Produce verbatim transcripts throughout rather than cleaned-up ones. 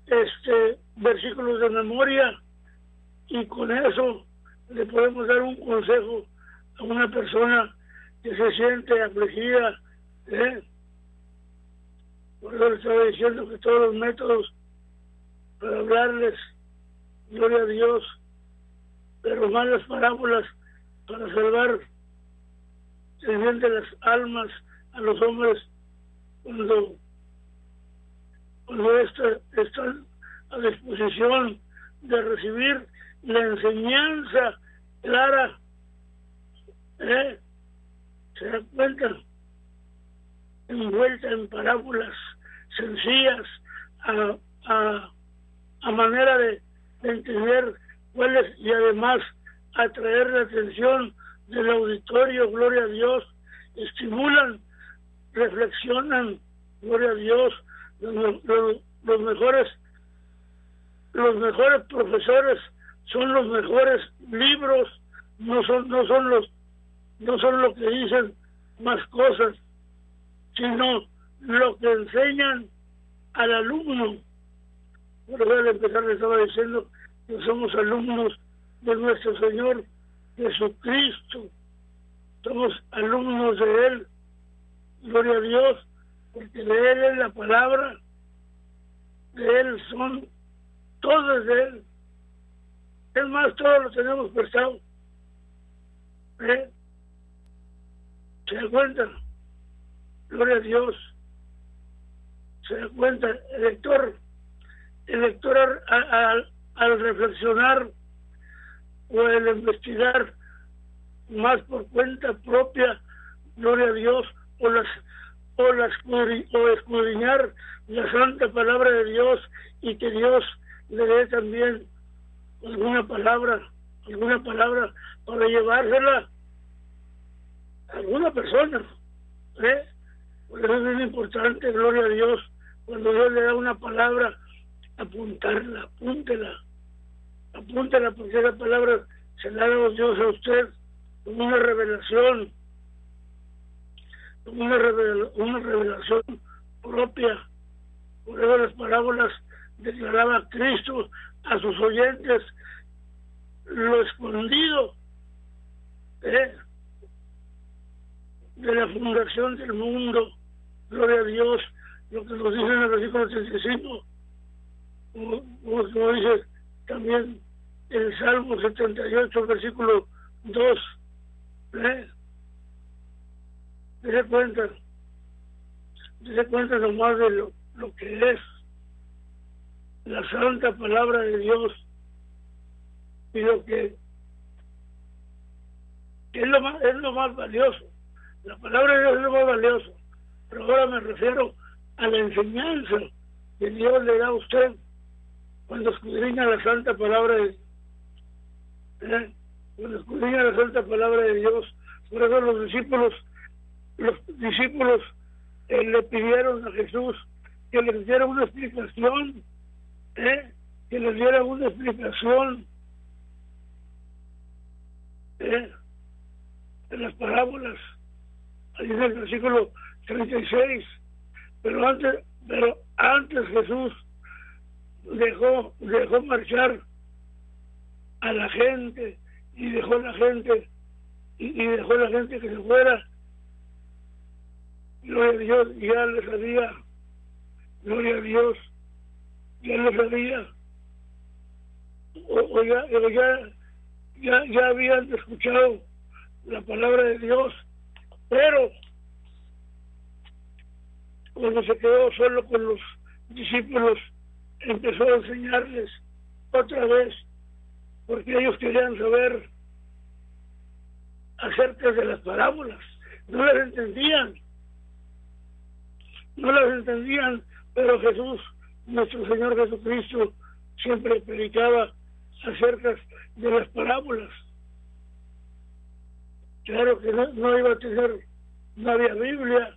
este versículos de memoria, y con eso le podemos dar un consejo a una persona que se siente afligida, ¿eh? Por eso le estaba diciendo que todos los métodos para hablarles, gloria a Dios, pero más las parábolas para salvar el bien de las almas a los hombres cuando, cuando esta- están a disposición de recibir la enseñanza clara, ¿eh? Se da cuenta, envuelta en parábolas sencillas, a, a, a manera de, de entender cuáles, y además atraer la atención del auditorio, gloria a Dios, estimulan, reflexionan, gloria a Dios, los, los, los mejores los mejores profesores son los mejores libros, no son no son los no son lo que dicen más cosas, sino lo que enseñan al alumno. Por eso al empezar le estaba diciendo que somos alumnos de nuestro Señor Jesucristo, somos alumnos de Él, gloria a Dios, porque de Él es la palabra, de Él son, todo es de Él. Es más, todo lo tenemos prestado. ¿Eh? ¿Se da cuenta? Gloria a Dios. Se da cuenta, el lector, el lector al, al, al reflexionar o al investigar más por cuenta propia, gloria a Dios, o las o las o escudriñar la santa palabra de Dios, y que Dios le dé también alguna palabra, alguna palabra para llevársela a alguna persona, ¿eh? Por eso es bien importante, gloria a Dios, cuando Dios le da una palabra, apuntarla, apúntela, apúntela, porque esa palabra se la ha dado Dios a usted como una revelación, como una, revela, una revelación propia. Por eso las parábolas declaraba Cristo a sus oyentes lo escondido, ¿eh? de la fundación del mundo, gloria a Dios, lo que nos dice en el versículo treinta y cinco, como, como, como dice también el Salmo setenta y ocho, versículo dos, ¿eh? Dese cuenta, dese cuenta nomás de lo, lo que es la santa palabra de Dios, y lo que, que es, lo más, es lo más valioso. La palabra de Dios es lo más valioso, pero ahora me refiero a la enseñanza que Dios le da a usted cuando escudriña la santa palabra de Dios. ¿Eh? Cuando escudriña la santa palabra de Dios. Por eso los discípulos, los discípulos eh, le pidieron a Jesús que les diera una explicación, ¿eh? que les diera una explicación ¿eh? de las parábolas. Ahí en el versículo treinta y seis, pero antes, pero antes Jesús dejó, dejó marchar a la gente, y dejó a la gente, y, y dejó a la gente que se fuera. Gloria a Dios, ya les sabía, gloria a Dios, ya les sabía, o, o ya, o ya, ya, ya habían escuchado la palabra de Dios, pero cuando se quedó solo con los discípulos, empezó a enseñarles otra vez, porque ellos querían saber acerca de las parábolas. No las entendían, no las entendían, pero Jesús, nuestro Señor Jesucristo, siempre predicaba acerca de las parábolas. Claro que no, no iba a tener, no había Biblia.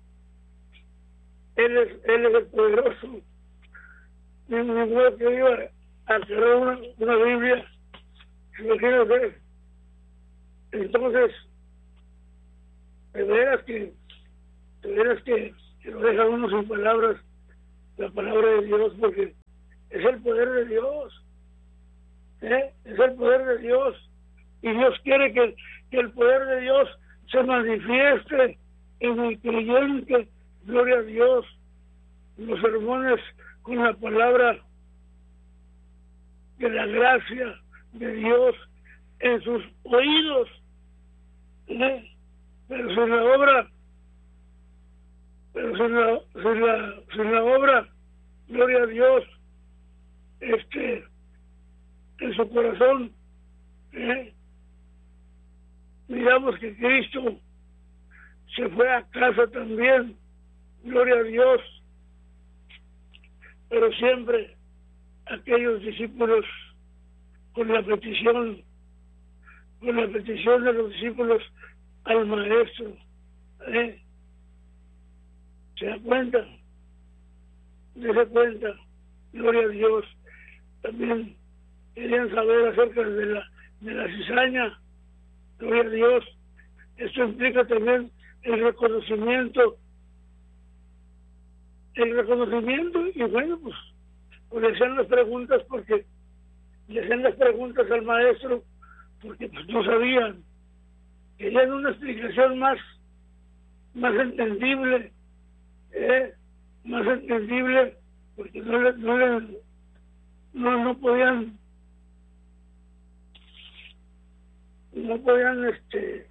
Él es, él es el poderoso. Ni modo que iba a cerrar una, una Biblia. Imagínate. Entonces, de veras que, de veras que, que lo deja uno sin palabras, la palabra de Dios, porque es el poder de Dios, ¿eh? Es el poder de Dios, y Dios quiere que, que el poder de Dios se manifieste en el creyente. Gloria a Dios. Los sermones con la palabra de la gracia de Dios en sus oídos, ¿eh? Pero sin la obra, pero sin la, sin la, sin la obra, gloria a Dios, este, en su corazón, ¿eh? Miramos que Cristo se fue a casa también, gloria a Dios, pero siempre aquellos discípulos con la petición, con la petición de los discípulos al maestro, ¿eh? ¿Se da cuenta? ¿Se da cuenta? Gloria a Dios. También querían saber acerca de la, de la cizaña. Gloria a Dios. Esto implica también el reconocimiento, el reconocimiento, y bueno, pues, pues le hacían las preguntas porque le hacían las preguntas al maestro porque pues no sabían. Querían una explicación más, más entendible, ¿eh? más entendible, porque no le, no, le, no, no podían, no podían, este,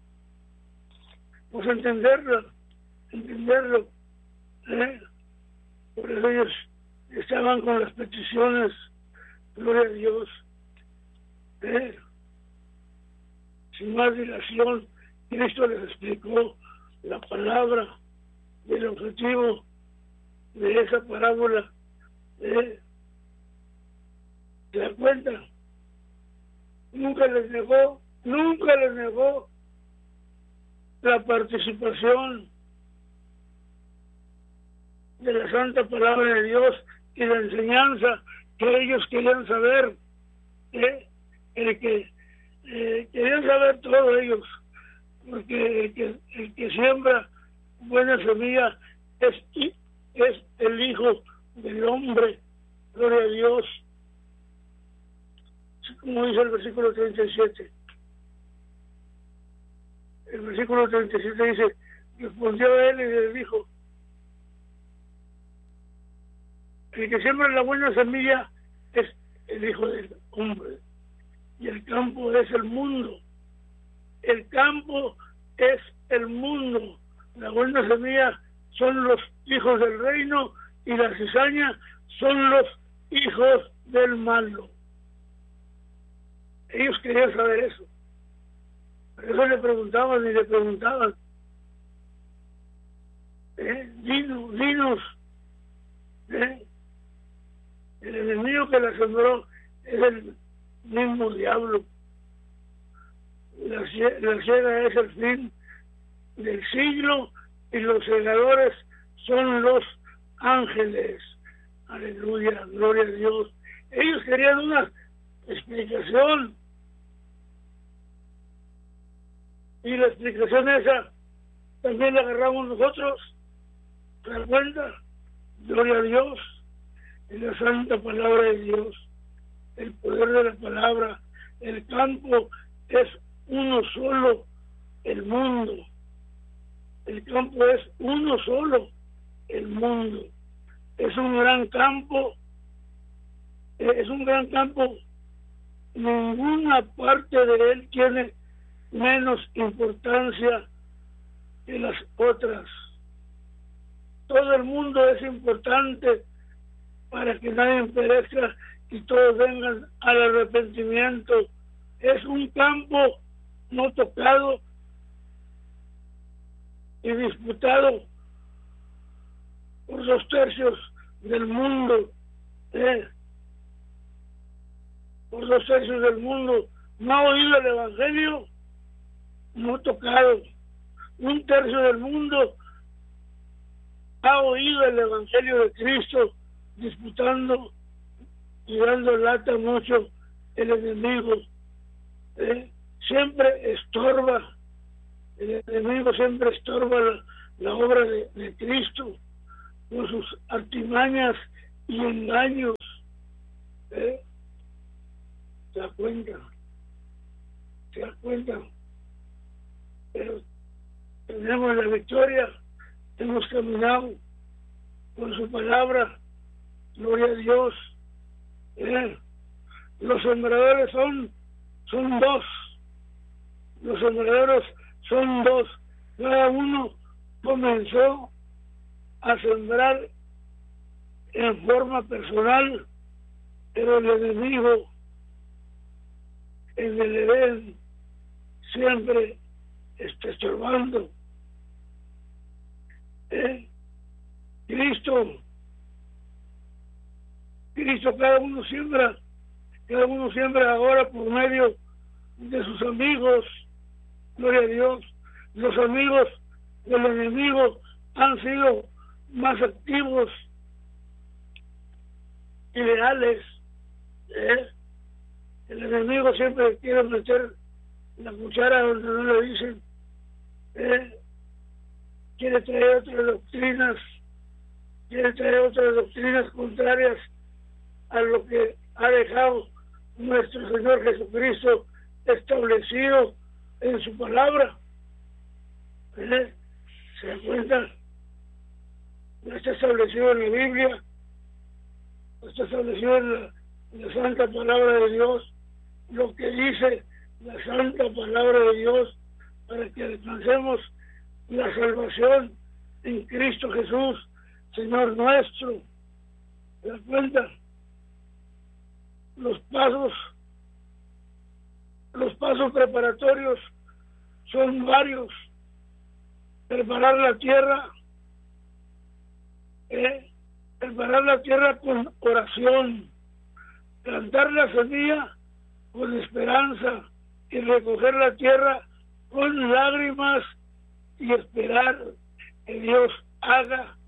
pues entenderlo, entenderlo, ¿eh? Por eso ellos estaban con las peticiones, gloria a Dios, ¿eh? Sin más dilación, Cristo les explicó la palabra del objetivo de esa parábola. ¿Eh? ¿Se da cuenta? Nunca les negó, nunca les negó la participación de la santa palabra de Dios y la enseñanza que ellos querían saber. ¿Eh? El que Eh, querían saber todos ellos, porque el que, el que siembra buena semilla es, es el Hijo del Hombre, gloria a Dios, como dice el versículo treinta y siete. El versículo treinta y siete dice, respondió él y le dijo, el que siembra la buena semilla es el Hijo del Hombre. Y el campo es el mundo. El campo es el mundo. La buena semilla son los hijos del reino y la cizaña son los hijos del malo. Ellos querían saber eso. Por eso le preguntaban y le preguntaban. ¿Eh? Dinos, dinos. ¿Eh? El enemigo que la sembró es el mismo diablo. La, la ciega es el fin del siglo y los segadores son los ángeles. Aleluya, gloria a Dios. Ellos querían una explicación y la explicación esa también la agarramos nosotros. ¿Se dan cuenta? Gloria a Dios y la santa palabra de Dios. El poder de la palabra, el campo es uno solo, el mundo. El campo es uno solo, el mundo. Es un gran campo, es un gran campo. Ninguna parte de él tiene menos importancia que las otras. Todo el mundo es importante para que nadie perezca y todos vengan al arrepentimiento. Es un campo no tocado y disputado por dos tercios del mundo, ¿eh? por dos tercios del mundo. No ha oído el Evangelio, no tocado. Un tercio del mundo ha oído el Evangelio de Cristo, disputando y dando lata mucho el enemigo. ¿Eh? Siempre estorba, el enemigo siempre estorba la, la obra de, de Cristo con sus artimañas y engaños. ¿Eh? ¿Se da cuenta? ¿Se da cuenta? Pero tenemos la victoria, hemos caminado con su palabra, gloria a Dios. ¿Eh? Los sembradores son, son dos, los sembradores son dos, cada uno comenzó a sembrar en forma personal, pero el enemigo en el Edén siempre está estorbando. ¿Eh? Cristo, Cristo, cada uno siembra, cada uno siembra ahora por medio de sus amigos, gloria a Dios. Los amigos del enemigo han sido más activos y leales. ¿Eh? El enemigo siempre quiere meter la cuchara donde no le dicen. ¿Eh? Quiere traer otras doctrinas, quiere traer otras doctrinas contrarias a lo que ha dejado nuestro Señor Jesucristo establecido en su palabra. ¿Eh? ¿Se dan cuenta? No está establecido en la Biblia, no está establecido en la, en la santa palabra de Dios, lo que dice la santa palabra de Dios, para que alcancemos la salvación en Cristo Jesús, Señor nuestro. ¿Se dan cuenta? Los pasos, los pasos preparatorios son varios. Preparar la tierra, ¿eh? preparar la tierra con oración, plantar la semilla con esperanza y recoger la tierra con lágrimas y esperar que Dios haga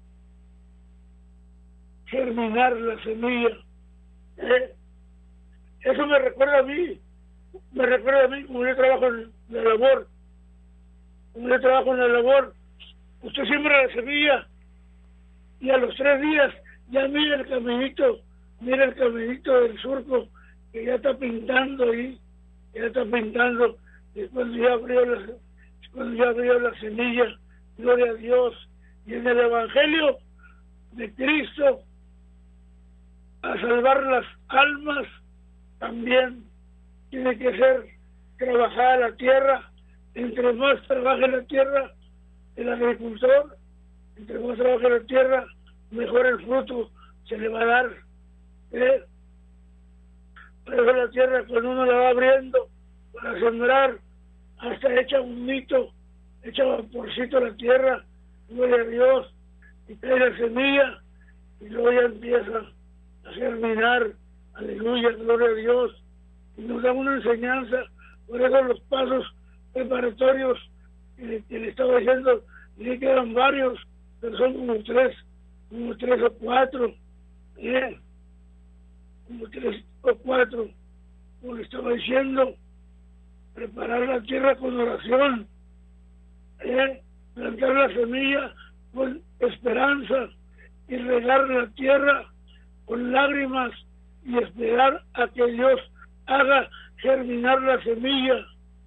germinar la semilla. ¿Eh? Eso me recuerda a mí, me recuerda a mí como yo trabajo en la labor, como yo trabajo en la labor, usted siembra la semilla y a los tres días ya mira el caminito, mira el caminito del surco que ya está pintando ahí, ya está pintando, y cuando ya abrió la, cuando ya abrió la semilla, gloria a Dios. Y en el Evangelio de Cristo, a salvar las almas, también tiene que ser trabajada la tierra. Entre más trabaje la tierra el agricultor, entre más trabaje la tierra, mejor el fruto se le va a dar. ¿Eh? Por eso la tierra, cuando uno la va abriendo para sembrar, hasta echa un mito, echa vaporcito a la tierra, gloria a Dios, y cae la semilla, y luego ya empieza a germinar, aleluya, gloria a Dios, y nos da una enseñanza. Por eso los pasos preparatorios que, que le estaba diciendo, le quedan varios, pero son como tres, como tres o cuatro, ¿eh? como tres o cuatro, como le estaba diciendo, preparar la tierra con oración, ¿eh? plantar la semilla con esperanza y regar la tierra con lágrimas y esperar a que Dios haga germinar la semilla.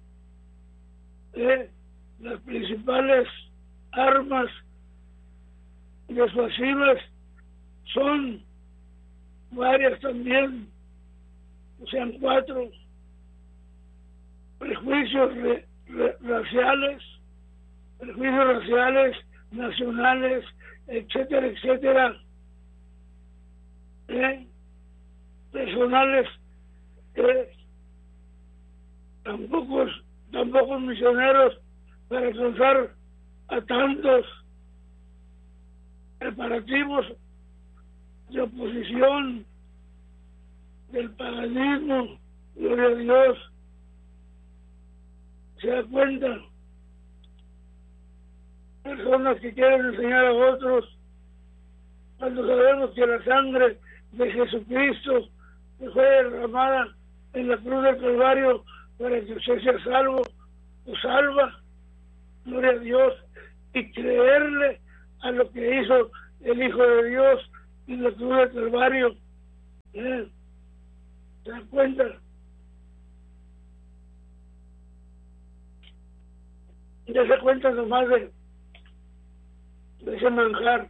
¿Eh? Las principales armas disuasivas son varias también, o sean cuatro: prejuicios re, re, raciales, prejuicios raciales, nacionales, etcétera, etcétera, ¿eh? personales, ¿eh? tampoco, tampoco misioneros para alcanzar a tantos, preparativos de oposición del paganismo, gloria a Dios. Se da cuenta, personas que quieren enseñar a otros, cuando sabemos que la sangre de Jesucristo que fue derramada en la cruz del Calvario para que usted sea salvo, o salva, gloria a Dios, y creerle a lo que hizo el Hijo de Dios en la cruz del Calvario. ¿Eh? ¿Te das cuenta? Ya se cuenta nomás de, de ese manjar,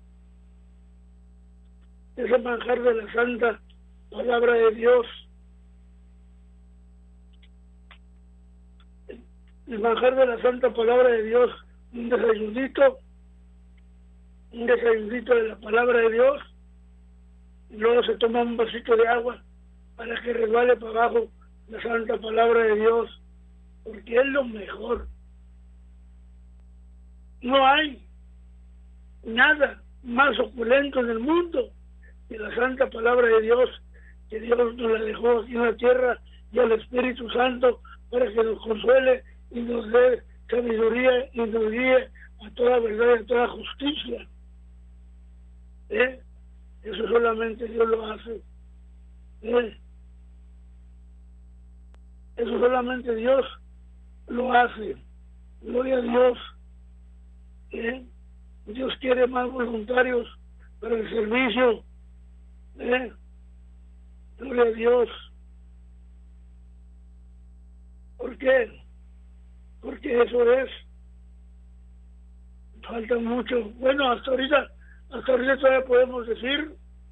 de ese manjar de la santa palabra de Dios. El manjar de la santa palabra de Dios, un desayunito, un desayunito de la palabra de Dios, y luego se toma un vasito de agua para que resbale para abajo la santa palabra de Dios, porque es lo mejor. No hay nada más opulento en el mundo que la santa palabra de Dios, que Dios nos la dejó aquí en la tierra, y al Espíritu Santo para que nos consuele y nos dé sabiduría y nos guíe a toda verdad y a toda justicia. ¿Eh? Eso solamente Dios lo hace. ¿Eh? Eso solamente Dios lo hace. Gloria a Dios. ¿Eh? Dios quiere más voluntarios para el servicio. ¿Eh? Gloria a Dios. ¿Por qué? Porque eso es. Falta mucho. Bueno, hasta ahorita, hasta ahorita todavía podemos decir,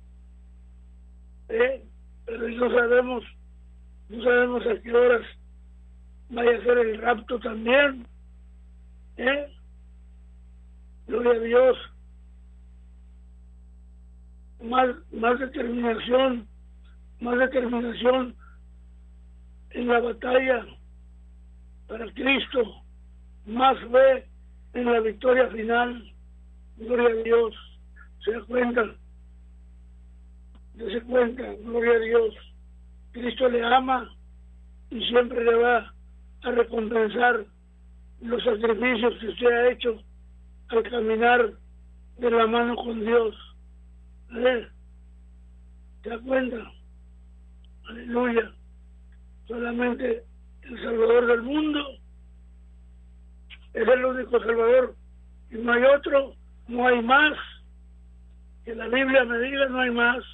¿eh? Pero no sabemos, no sabemos a qué horas vaya a ser el rapto también. ¿Eh? Gloria a Dios. Más, más determinación, más determinación en la batalla para Cristo, más fe en la victoria final. Gloria a Dios. Se da cuenta, se cuenta, gloria a Dios. Cristo le ama y siempre le va a recompensar los sacrificios que usted ha hecho al caminar de la mano con Dios. ¿Eh? ¿Se da cuenta? Aleluya. Solamente el Salvador del mundo es el único Salvador y no hay otro, no hay más. Que la Biblia me diga, no hay más.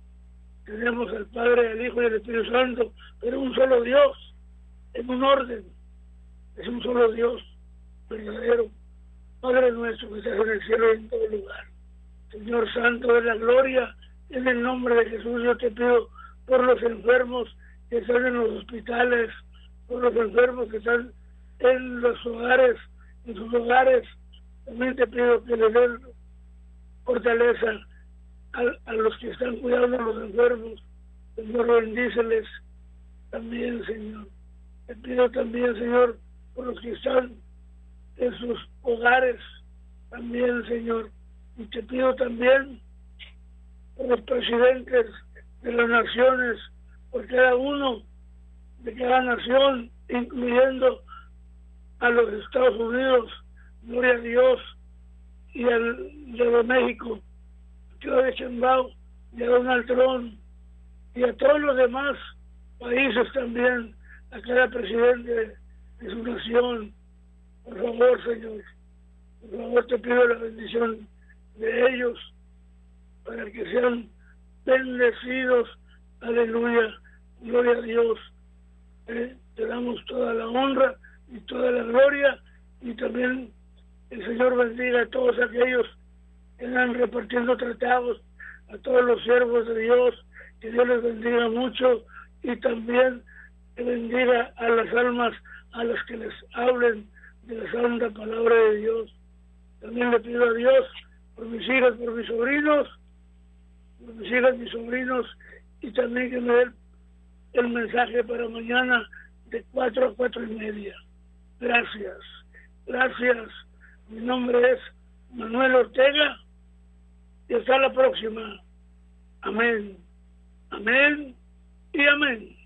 Tenemos al Padre, al Hijo y al Espíritu Santo, pero un solo Dios, en un orden. Es un solo Dios verdadero. Padre nuestro que estás en el cielo y en todo lugar. Señor Santo de la gloria, en el nombre de Jesús yo te pido por los enfermos que están en los hospitales, por los enfermos que están en los hogares, en sus hogares. También te pido que le den fortaleza a, a los que están cuidando a los enfermos. Señor, bendíceles también, Señor. Te pido también, Señor, por los que están en sus hogares, también, Señor. Y te pido también por los presidentes de las naciones, por cada uno de cada nación, incluyendo a los Estados Unidos, gloria a Dios, y al de México, Claudia Sheinbaum, y a Donald Trump, y a todos los demás países también, a cada presidente de, de su nación. Por favor, Señor, por favor te pido la bendición de ellos, para que sean bendecidos. Aleluya, gloria a Dios. ¿Eh? Te damos toda la honra y toda la gloria, y también el Señor bendiga a todos aquellos que andan repartiendo tratados, a todos los siervos de Dios, que Dios les bendiga mucho, y también que bendiga a las almas a las que les hablen de la santa palabra de Dios. También le pido a Dios por mis hijas, por mis sobrinos, por mis hijas, mis sobrinos, y también que me dé el mensaje para mañana de cuatro a cuatro y media. Gracias, gracias. Mi nombre es Manuel Ortega y hasta la próxima. Amén, amén y amén.